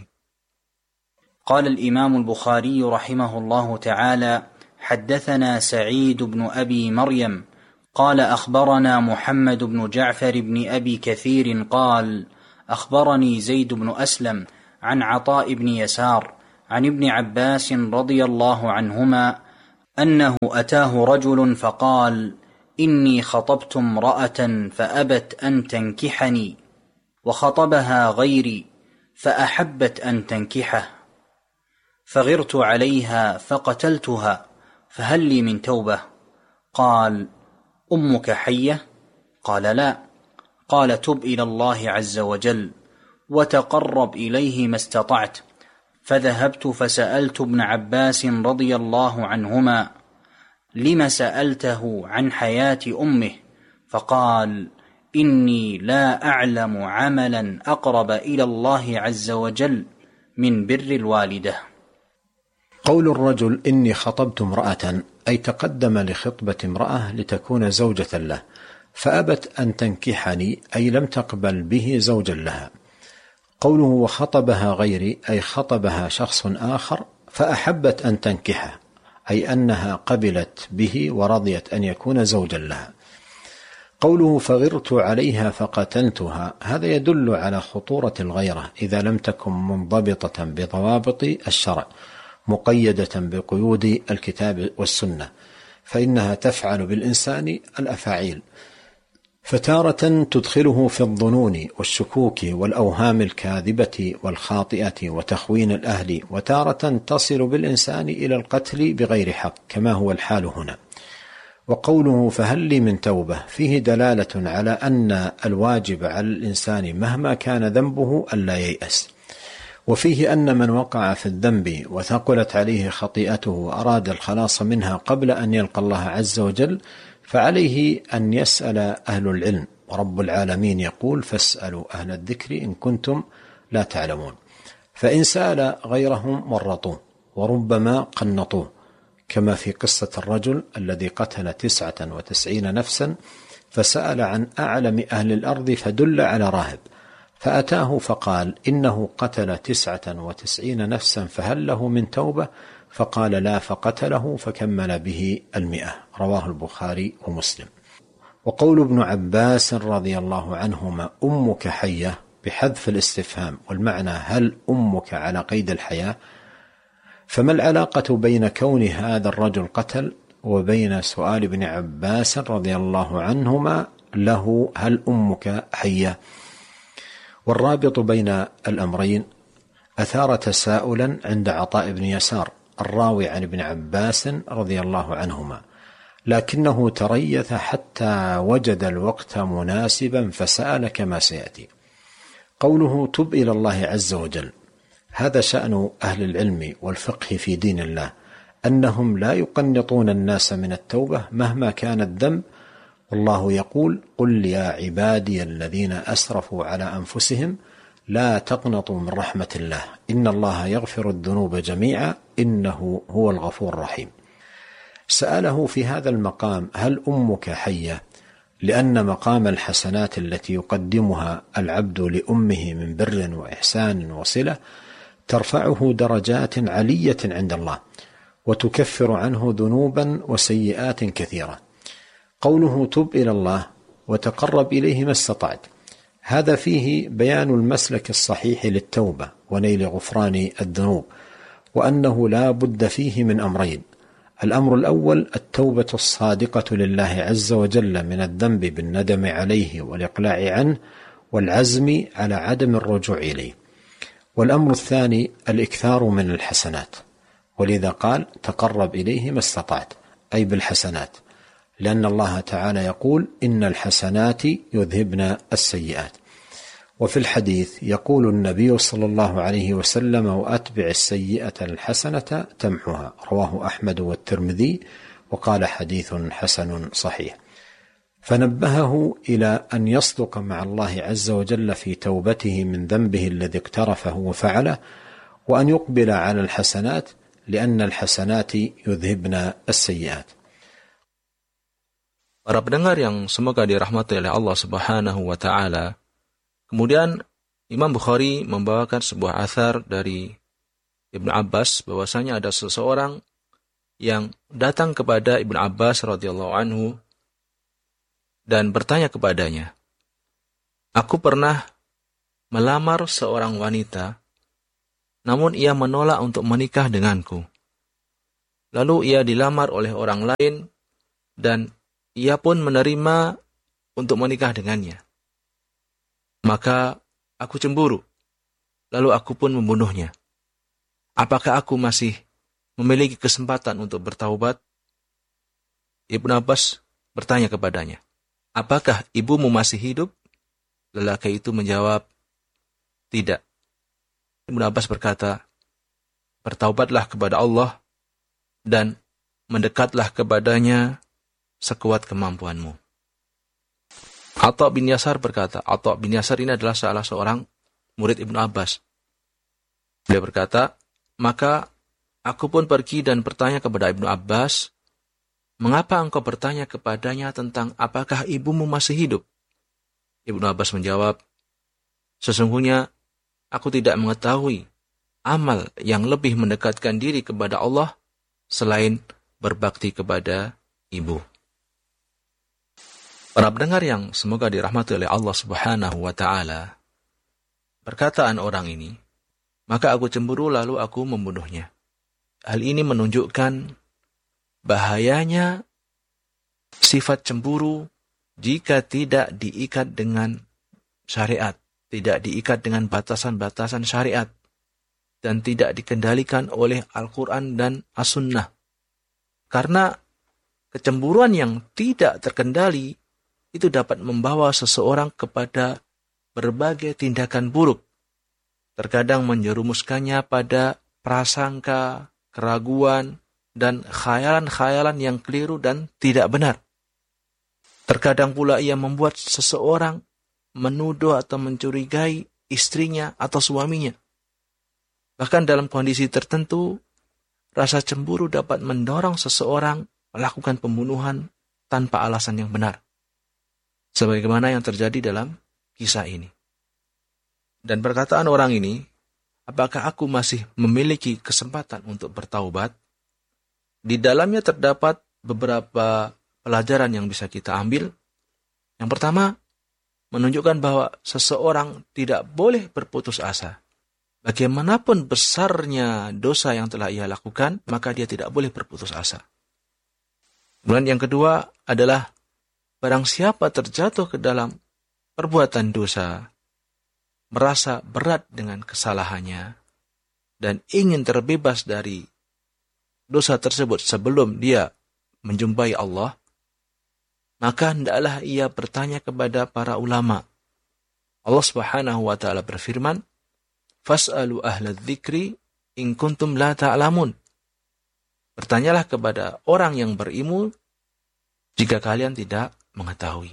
قال الإمام البخاري رحمه الله تعالى حدثنا سعيد بن أبي مريم قال أخبرنا محمد بن جعفر بن أبي كثير قال أخبرني زيد بن أسلم عن عطاء بن يسار عن ابن عباس رضي الله عنهما أنه أتاه رجل فقال: إني خطبت امرأة فأبت أن تنكحني، وخطبها غيري فأحبت أن تنكحه، فغرت عليها فقتلتها، فهل لي من توبة؟ قال: أمك حية؟ قال: لا. قال: تب إلى الله عز وجل وتقرب إليه ما استطعت. فذهبت فسألت ابن عباس رضي الله عنهما: لم سألته عن حياة أمه؟ فقال: إني لا أعلم عملا أقرب إلى الله عز وجل من بر الوالدة. قول الرجل إني خطبت امرأة أي تقدم لخطبة امرأة لتكون زوجة له، فأبت أن تنكحني أي لم تقبل به زوجا لها. قوله وخطبها غيري أي خطبها شخص آخر فأحبت أن تنكحه، أي أنها قبلت به ورضيت أن يكون زوجا لها. قوله فغرت عليها فقتلتها، هذا يدل على خطورة الغيرة إذا لم تكن منضبطة بضوابط الشرع مقيدة بقيود الكتاب والسنة، فإنها تفعل بالإنسان الأفاعيل، فتارة تدخله في الظنون والشكوك والأوهام الكاذبة والخاطئة وتخوين الأهل، وتارة تصل بالإنسان إلى القتل بغير حق كما هو الحال هنا. وقوله فهل لي من توبة فيه دلالة على أن الواجب على الإنسان مهما كان ذنبه ألا ييأس، وفيه أن من وقع في الذنب وثقلت عليه خطيئته وأراد الخلاص منها قبل أن يلقى الله عز وجل فعليه أن يسأل أهل العلم، ورب العالمين يقول فاسألوا أهل الذكر إن كنتم لا تعلمون. فإن سأل غيرهم ورطوه وربما قنطوه، كما في قصة الرجل الذي قتل تسعة وتسعين نفسا فسأل عن أعلم أهل الأرض فدل على راهب، فأتاه فقال إنه قتل تسعة وتسعين نفسا فهل له من توبة؟ فقال لا، فقتله فكمل به المئة. رواه البخاري ومسلم. وقول ابن عباس رضي الله عنهما أمك حية بحذف الاستفهام، والمعنى هل أمك على قيد الحياة؟ فما العلاقة بين كون هذا الرجل قتل وبين سؤال ابن عباس رضي الله عنهما له هل أمك حية؟ والرابط بين الأمرين أثار تساؤلا عند عطاء بن يسار الراوي عن ابن عباس رضي الله عنهما، لكنه تريث حتى وجد الوقت مناسبا فسأل كما سيأتي. قوله تب إلى الله عز وجل، هذا شأن أهل العلم والفقه في دين الله، أنهم لا يقنطون الناس من التوبة مهما كان الذنب، والله يقول قل يا عبادي الذين أسرفوا على أنفسهم لا تقنطوا من رحمة الله إن الله يغفر الذنوب جميعا إنه هو الغفور الرحيم. سأله في هذا المقام هل أمك حية؟ لأن مقام الحسنات التي يقدمها العبد لأمه من بر وإحسان وصلة ترفعه درجات علية عند الله وتكفر عنه ذنوبا وسيئات كثيرة. قوله تب إلى الله وتقرب إليه ما استطعت، هذا فيه بيان المسلك الصحيح للتوبة ونيل غفران الذنوب، وأنه لا بد فيه من أمرين: الأمر الأول التوبة الصادقة لله عز وجل من الذنب بالندم عليه والإقلاع عنه والعزم على عدم الرجوع إليه، والأمر الثاني الإكثار من الحسنات، ولذا قال تقرب إليه ما استطعت أي بالحسنات، لأن الله تعالى يقول إن الحسنات يذهبن السيئات. وفي الحديث يقول النبي صلى الله عليه وسلم وأتبع السيئة الحسنة تمحها، رواه أحمد والترمذي وقال حديث حسن صحيح. فنبهه إلى أن يصدق مع الله عز وجل في توبته من ذنبه الذي اقترفه وفعله، وأن يقبل على الحسنات لأن الحسنات يذهبن السيئات. Para pendengar yang semoga dirahmati oleh Allah Subhanahu wa Ta'ala, kemudian Imam Bukhari membawakan sebuah athar dari Ibnu Abbas bahwasanya ada seseorang yang datang kepada Ibnu Abbas radhiyallahu anhu dan bertanya kepadanya, "Aku pernah melamar seorang wanita, namun ia menolak untuk menikah denganku. Lalu ia dilamar oleh orang lain, dan ia pun menerima untuk menikah dengannya. Maka aku cemburu, lalu aku pun membunuhnya. Apakah aku masih memiliki kesempatan untuk bertaubat? Ibnu Abbas bertanya kepadanya, apakah ibumu masih hidup? Lelaki itu menjawab, tidak. Ibnu Abbas berkata, bertaubatlah kepada Allah dan mendekatlah kepadanya sekuat kemampuanmu. Atha bin Yasar berkata, Atha bin Yasar ini adalah salah seorang murid Ibnu Abbas. Dia berkata, maka aku pun pergi dan bertanya kepada Ibnu Abbas, mengapa engkau bertanya kepadanya tentang apakah ibumu masih hidup? Ibnu Abbas menjawab, sesungguhnya aku tidak mengetahui amal yang lebih mendekatkan diri kepada Allah selain berbakti kepada ibu. Para pendengar yang semoga dirahmati oleh Allah Subhanahu wa Ta'ala, perkataan orang ini, maka aku cemburu lalu aku membunuhnya. Hal ini menunjukkan bahayanya sifat cemburu jika tidak diikat dengan syariat, tidak diikat dengan batasan-batasan syariat, dan tidak dikendalikan oleh Al-Quran dan As-Sunnah. Karena kecemburuan yang tidak terkendali itu dapat membawa seseorang kepada berbagai tindakan buruk. Terkadang menjerumuskannya pada prasangka, keraguan, dan khayalan-khayalan yang keliru dan tidak benar. Terkadang pula ia membuat seseorang menuduh atau mencurigai istrinya atau suaminya. Bahkan dalam kondisi tertentu, rasa cemburu dapat mendorong seseorang melakukan pembunuhan tanpa alasan yang benar. Sebagaimana yang terjadi dalam kisah ini. Dan perkataan orang ini, apakah aku masih memiliki kesempatan untuk bertaubat? Di dalamnya terdapat beberapa pelajaran yang bisa kita ambil. Yang pertama, menunjukkan bahwa seseorang tidak boleh berputus asa. Bagaimanapun besarnya dosa yang telah ia lakukan, maka dia tidak boleh berputus asa. Kemudian yang kedua adalah, barang siapa terjatuh ke dalam perbuatan dosa, merasa berat dengan kesalahannya, dan ingin terbebas dari dosa tersebut sebelum dia menjumpai Allah, maka hendaklah ia bertanya kepada para ulama. Allah Subhanahu wa Ta'ala berfirman, Fas'alu ahla dzikri in kuntum la ta'lamun. Bertanyalah kepada orang yang berilmu jika kalian tidak mengetahui.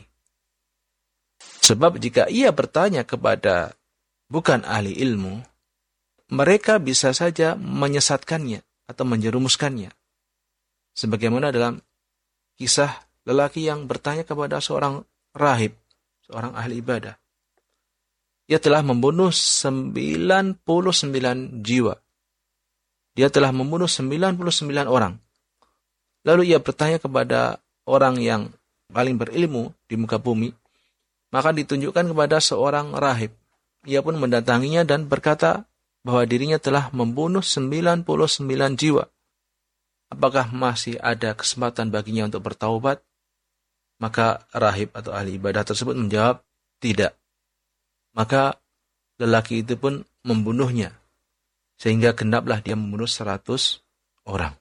Sebab jika ia bertanya kepada bukan ahli ilmu, mereka bisa saja menyesatkannya atau menjerumuskannya. Sebagaimana dalam kisah lelaki yang bertanya kepada seorang rahib, seorang ahli ibadah. Dia telah membunuh sembilan puluh sembilan jiwa. Dia telah membunuh sembilan puluh sembilan orang. Lalu ia bertanya kepada orang yang paling berilmu di muka bumi, maka ditunjukkan kepada seorang rahib. Ia pun mendatanginya dan berkata bahwa dirinya telah membunuh sembilan puluh sembilan jiwa. Apakah masih ada kesempatan baginya untuk bertaubat? Maka rahib atau ahli ibadah tersebut menjawab, tidak. Maka lelaki itu pun membunuhnya, sehingga genaplah dia membunuh seratus orang.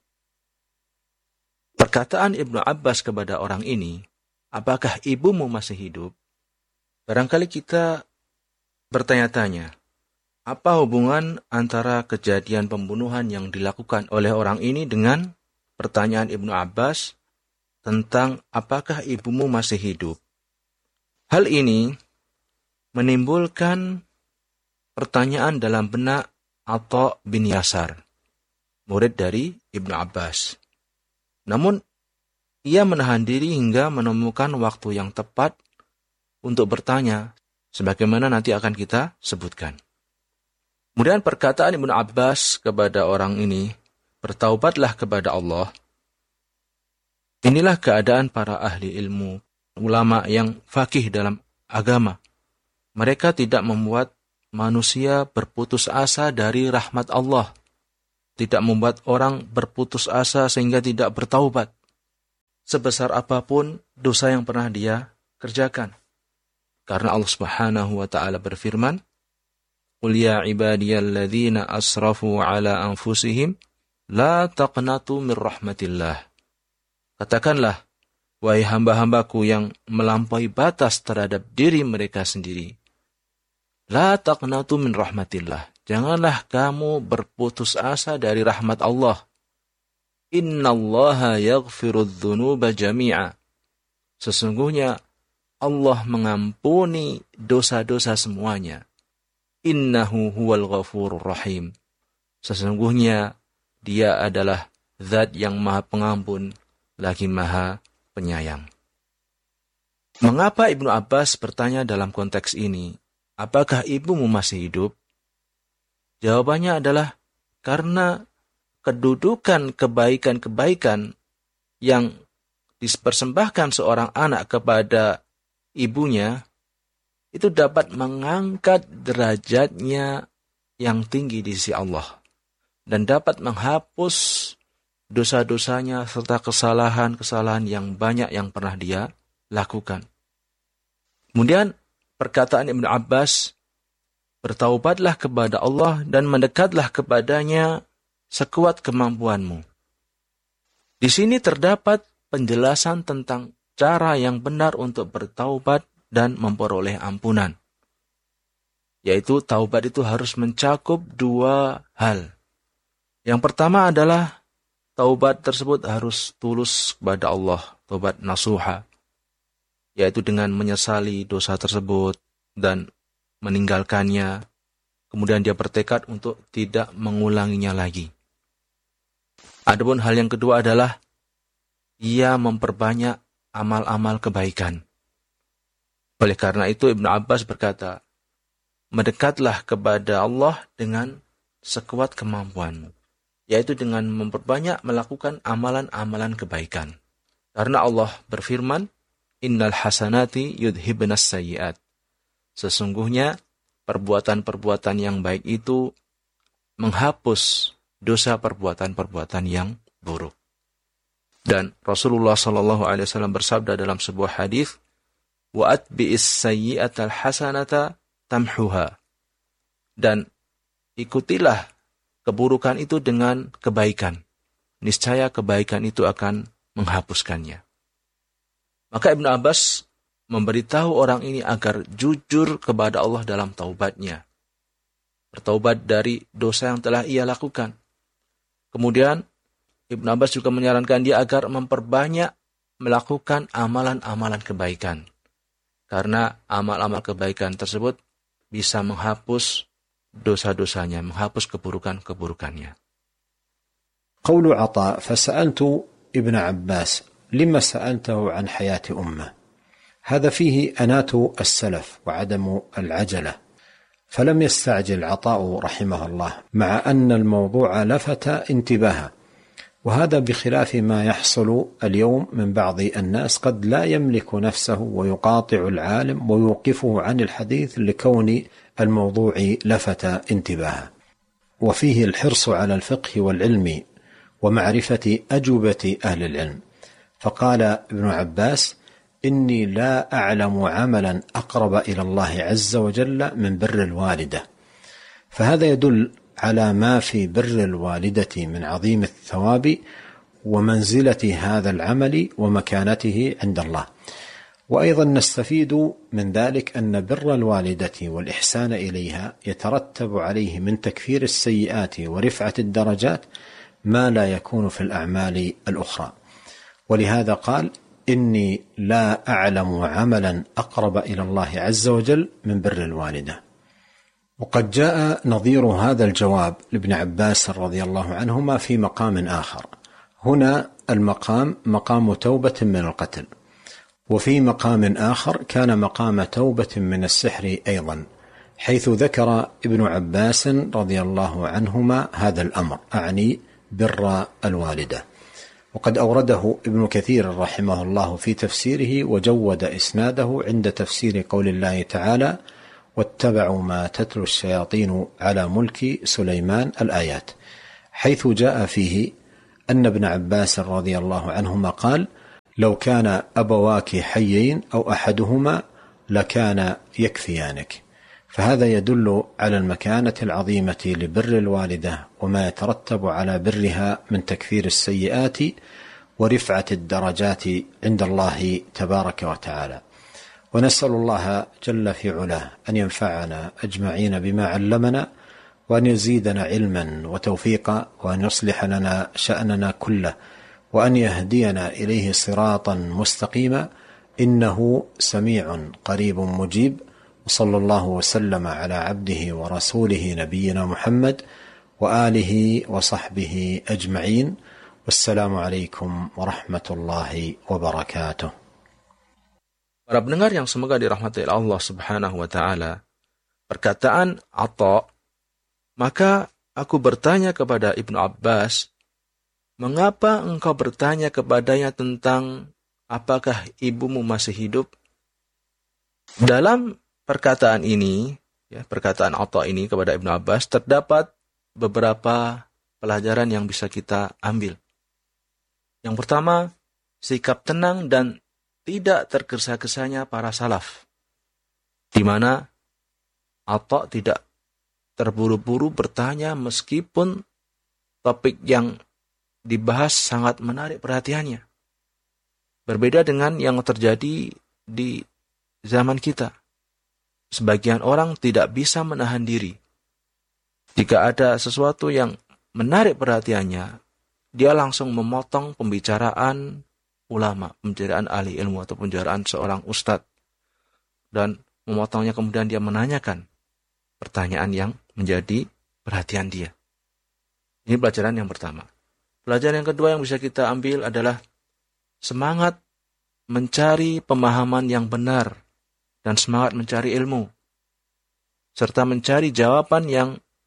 Perkataan Ibnu Abbas kepada orang ini, apakah ibumu masih hidup? Barangkali kita bertanya-tanya, apa hubungan antara kejadian pembunuhan yang dilakukan oleh orang ini dengan pertanyaan Ibnu Abbas tentang apakah ibumu masih hidup? Hal ini menimbulkan pertanyaan dalam benak Atha bin Yasar, murid dari Ibnu Abbas. Namun, ia menahan diri hingga menemukan waktu yang tepat untuk bertanya, sebagaimana nanti akan kita sebutkan. Kemudian perkataan Ibnu Abbas kepada orang ini, bertaubatlah kepada Allah. Inilah keadaan para ahli ilmu, ulama yang faqih dalam agama. Mereka tidak membuat manusia berputus asa dari rahmat Allah. Tidak membuat orang berputus asa sehingga tidak bertaubat. Sebesar apapun dosa yang pernah dia kerjakan. Karena Allah Subhanahu wa taala berfirman, "Qul ya ibadiyalladzina asrafu ala anfusihim la taqnatu min rahmatillah." Katakanlah, wahai hamba-hambaku yang melampaui batas terhadap diri mereka sendiri, la taqnatu min rahmatillah. Janganlah kamu berputus asa dari rahmat Allah. Innallaha yaghfirudz dzunuba jami'a. Sesungguhnya Allah mengampuni dosa-dosa semuanya. Innahu huwal ghafurur rahim. Sesungguhnya Dia adalah Zat yang Maha Pengampun lagi Maha Penyayang. Mengapa Ibnu Abbas bertanya dalam konteks ini, apakah ibumu masih hidup? Jawabannya adalah karena kedudukan kebaikan-kebaikan yang dipersembahkan seorang anak kepada ibunya itu dapat mengangkat derajatnya yang tinggi di sisi Allah dan dapat menghapus dosa-dosanya serta kesalahan-kesalahan yang banyak yang pernah dia lakukan. Kemudian perkataan Ibnu Abbas, bertaubatlah kepada Allah dan mendekatlah kepadanya sekuat kemampuanmu. Di sini terdapat penjelasan tentang cara yang benar untuk bertaubat dan memperoleh ampunan. Yaitu taubat itu harus mencakup dua hal. Yang pertama adalah taubat tersebut harus tulus kepada Allah, taubat nasuha. Yaitu dengan menyesali dosa tersebut dan meninggalkannya. Kemudian dia bertekad untuk tidak mengulanginya lagi. Adapun hal yang kedua adalah ia memperbanyak amal-amal kebaikan. Oleh karena itu Ibnu Abbas berkata, mendekatlah kepada Allah dengan sekuat kemampuanmu, yaitu dengan memperbanyak melakukan amalan-amalan kebaikan. Karena Allah berfirman, innal hasanati yudhibnas sayyiat. Sesungguhnya perbuatan-perbuatan yang baik itu menghapus dosa perbuatan-perbuatan yang buruk. Dan Rasulullah Shallallahu Alaihi Wasallam bersabda dalam sebuah hadis, wa atbi'is sayyi'atal hasanata tamhuha. Dan ikutilah keburukan itu dengan kebaikan. Niscaya kebaikan itu akan menghapuskannya. Maka Ibnu Abbas memberitahu orang ini agar jujur kepada Allah dalam taubatnya. Bertaubat dari dosa yang telah ia lakukan. Kemudian Ibnu Abbas juga menyarankan dia agar memperbanyak melakukan amalan-amalan kebaikan. Karena amal-amal kebaikan tersebut bisa menghapus dosa-dosanya, menghapus keburukan-keburukannya. Qaulu Ata, fasa'altu Ibn Abbas, lima sa'altahu an hayati ummah. هذا فيه أنات السلف وعدم العجلة. فلم يستعجل عطاء رحمه الله مع أن الموضوع لفت انتباهه، وهذا بخلاف ما يحصل اليوم من بعض الناس قد لا يملك نفسه ويقاطع العالم ويوقفه عن الحديث لكون الموضوع لفت انتباهه. وفيه الحرص على الفقه والعلم ومعرفة أجوبة أهل العلم. فقال ابن عباس: إني لا أعلم عملا أقرب إلى الله عز وجل من بر الوالدة. فهذا يدل على ما في بر الوالدة من عظيم الثواب ومنزلة هذا العمل ومكانته عند الله. وأيضا نستفيد من ذلك أن بر الوالدة والإحسان إليها يترتب عليه من تكفير السيئات ورفعة الدرجات ما لا يكون في الأعمال الأخرى. ولهذا قال: إني لا أعلم عملا أقرب إلى الله عز وجل من بر الوالدة. وقد جاء نظير هذا الجواب لابن عباس رضي الله عنهما في مقام آخر. هنا المقام مقام توبة من القتل، وفي مقام آخر كان مقام توبة من السحر أيضا، حيث ذكر ابن عباس رضي الله عنهما هذا الأمر، أعني بر الوالدة. وقد أورده ابن كثير رحمه الله في تفسيره وجود إسناده عند تفسير قول الله تعالى: واتبعوا ما تتلو الشياطين على ملك سليمان الآيات، حيث جاء فيه أن ابن عباس رضي الله عنهما قال: لو كان أبواك حيين أو أحدهما لكان يكفيانك. فهذا يدل على المكانة العظيمة لبر الوالدة وما يترتب على برها من تكفير السيئات ورفعة الدرجات عند الله تبارك وتعالى. ونسأل الله جل في علاه أن ينفعنا أجمعين بما علمنا، وأن يزيدنا علما وتوفيقا، وأن يصلح لنا شأننا كله، وأن يهدينا إليه صراطا مستقيما، إنه سميع قريب مجيب. وصلى الله وسلم على عبده ورسوله نبينا محمد وآله وصحبه أجمعين، والسلام عليكم ورحمة الله وبركاته. Para pendengar yang semoga dirahmati Allah Subhanahu wa taala, perkataan Atha, maka aku bertanya kepada Ibnu Abbas, mengapa engkau bertanya kepadanya tentang apakah ibumu masih hidup? Dalam perkataan ini, ya, perkataan Atha ini kepada Ibnu Abbas, terdapat beberapa pelajaran yang bisa kita ambil. Yang pertama, sikap tenang dan tidak tergesa-gesanya para salaf, di mana Atha tidak terburu-buru bertanya meskipun topik yang dibahas sangat menarik perhatiannya. Berbeda dengan yang terjadi di zaman kita. Sebagian orang tidak bisa menahan diri. Jika ada sesuatu yang menarik perhatiannya, dia langsung memotong pembicaraan ulama, pembicaraan ahli ilmu atau pembicaraan seorang ustadz, dan memotongnya, kemudian dia menanyakan pertanyaan yang menjadi perhatian dia. Ini pelajaran yang pertama. Pelajaran yang kedua yang bisa kita ambil adalah semangat mencari pemahaman yang benar dan semangat mencari ilmu, serta mencari jawaban yang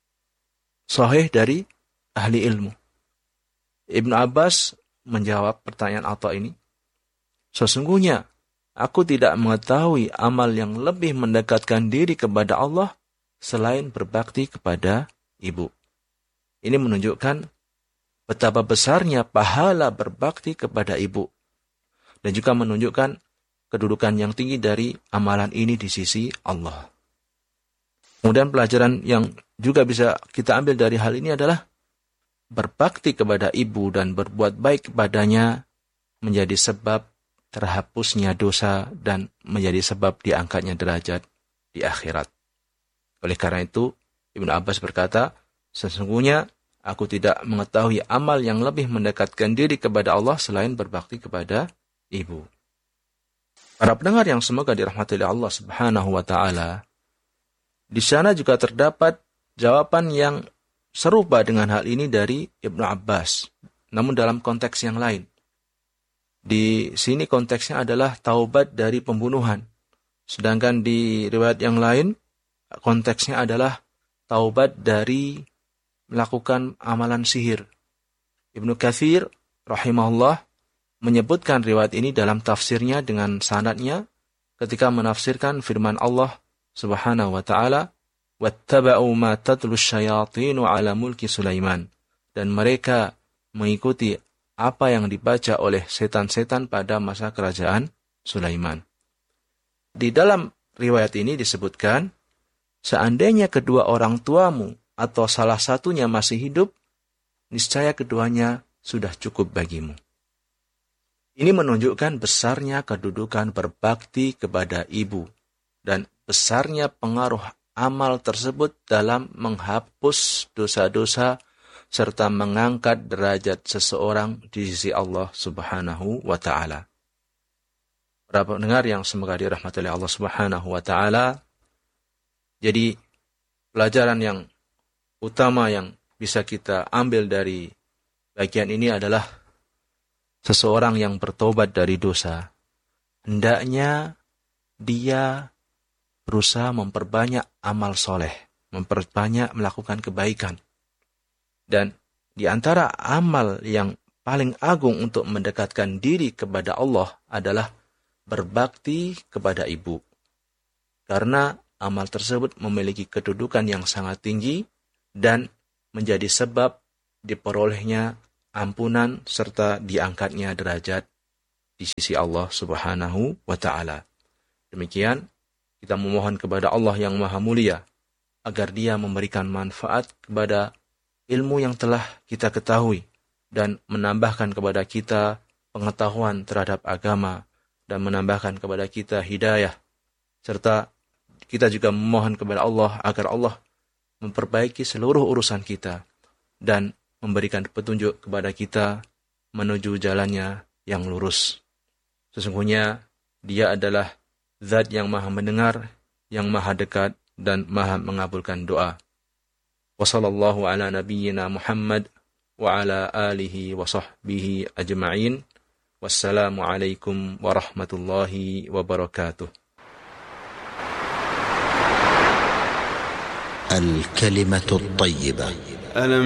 sahih dari ahli ilmu. Ibnu Abbas menjawab pertanyaan Atha ini, sesungguhnya aku tidak mengetahui amal yang lebih mendekatkan diri kepada Allah selain berbakti kepada ibu. Ini menunjukkan betapa besarnya pahala berbakti kepada ibu, dan juga menunjukkan kedudukan yang tinggi dari amalan ini di sisi Allah. Kemudian pelajaran yang juga bisa kita ambil dari hal ini adalah berbakti kepada ibu dan berbuat baik kepadanya menjadi sebab terhapusnya dosa dan menjadi sebab diangkatnya derajat di akhirat. Oleh karena itu, Ibnu Abbas berkata, sesungguhnya aku tidak mengetahui amal yang lebih mendekatkan diri kepada Allah selain berbakti kepada ibu. Para pendengar yang semoga dirahmati oleh Allah Subhanahu wa taala, di sana juga terdapat jawaban yang serupa dengan hal ini dari Ibnu Abbas, namun dalam konteks yang lain. Di sini konteksnya adalah taubat dari pembunuhan. Sedangkan di riwayat yang lain, konteksnya adalah taubat dari melakukan amalan sihir. Ibnu Katsir rahimahullah menyebutkan riwayat ini dalam tafsirnya dengan sanadnya ketika menafsirkan firman Allah Subhanahu wa taala, "Wattaba'u ma tatlu syayatinu 'ala mulki Sulaiman." Dan mereka mengikuti apa yang dibaca oleh setan-setan pada masa kerajaan Sulaiman. Di dalam riwayat ini disebutkan, seandainya kedua orang tuamu atau salah satunya masih hidup, niscaya keduanya sudah cukup bagimu. Ini menunjukkan besarnya kedudukan berbakti kepada ibu dan besarnya pengaruh amal tersebut dalam menghapus dosa-dosa serta mengangkat derajat seseorang di sisi Allah Subhanahu wa taala. Para pendengar yang semoga dirahmati oleh Allah Subhanahu wa taala, jadi pelajaran yang utama yang bisa kita ambil dari bagian ini adalah seseorang yang bertobat dari dosa, hendaknya dia berusaha memperbanyak amal soleh, memperbanyak melakukan kebaikan. Dan di antara amal yang paling agung untuk mendekatkan diri kepada Allah adalah berbakti kepada ibu. Karena amal tersebut memiliki kedudukan yang sangat tinggi dan menjadi sebab diperolehnya ampunan serta diangkatnya derajat di sisi Allah Subhanahu wa Ta'ala. Demikian, kita memohon kepada Allah yang Maha Mulia agar Dia memberikan manfaat kepada ilmu yang telah kita ketahui dan menambahkan kepada kita pengetahuan terhadap agama dan menambahkan kepada kita hidayah, serta kita juga memohon kepada Allah agar Allah memperbaiki seluruh urusan kita dan memberikan petunjuk kepada kita menuju jalannya yang lurus. Sesungguhnya Dia adalah Zat yang Maha mendengar, yang Maha dekat dan Maha mengabulkan doa. Wa sallallahu ala nabiyyina Muhammad wa ala alihi wa sahbihi ajma'in. Wassalamu alaikum warahmatullahi wabarakatuh. الكلمة الطيبة